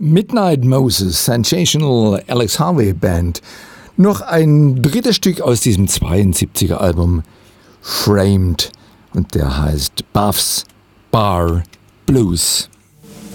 Midnight Moses, Sensational Alex Harvey Band. Noch ein drittes Stück aus diesem 72er Album Framed und der heißt Buffs Bar Blues.